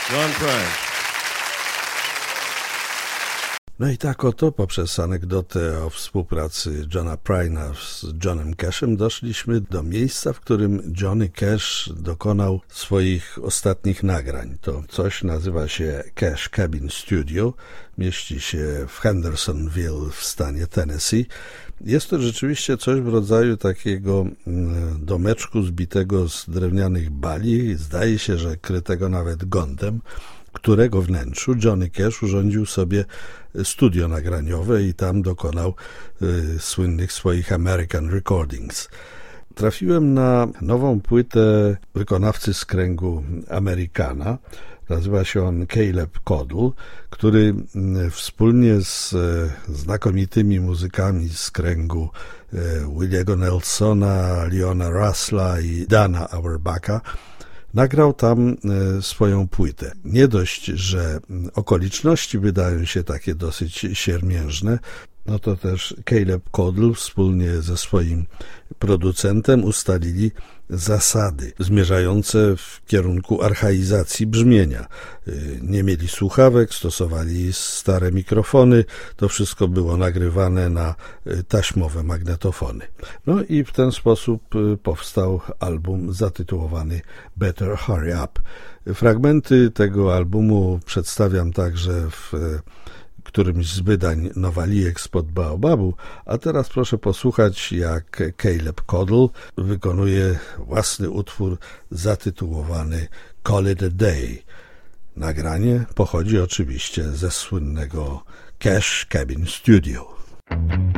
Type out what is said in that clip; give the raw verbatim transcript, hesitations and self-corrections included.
John Prine. No i tak oto poprzez anegdotę o współpracy Johna Pryna z Johnem Cashem doszliśmy do miejsca, w którym Johnny Cash dokonał swoich ostatnich nagrań. To coś nazywa się Cash Cabin Studio, mieści się w Hendersonville w stanie Tennessee. Jest to rzeczywiście coś w rodzaju takiego domeczku zbitego z drewnianych bali, zdaje się, że krytego nawet gądem, którego wnętrzu Johnny Cash urządził sobie studio nagraniowe i tam dokonał y, słynnych swoich American Recordings. Trafiłem na nową płytę wykonawcy z kręgu Amerykana. Nazywa się on Caleb Caudle, który y, wspólnie z y, znakomitymi muzykami z kręgu y, Williego Nelsona, Leona Russella i Dana Auerbacha nagrał tam swoją płytę. Nie dość, że okoliczności wydają się takie dosyć siermiężne, no to też Caleb Caudle wspólnie ze swoim producentem ustalili zasady zmierzające w kierunku archaizacji brzmienia. Nie mieli słuchawek, stosowali stare mikrofony, to wszystko było nagrywane na taśmowe magnetofony. No i w ten sposób powstał album zatytułowany Better Hurry Up. Fragmenty tego albumu przedstawiam także w którymś z wydań Nowalijek spod Baobabu, a teraz proszę posłuchać, jak Caleb Caudle wykonuje własny utwór zatytułowany Call It A Day. Nagranie pochodzi oczywiście ze słynnego Cash Cabin Studio.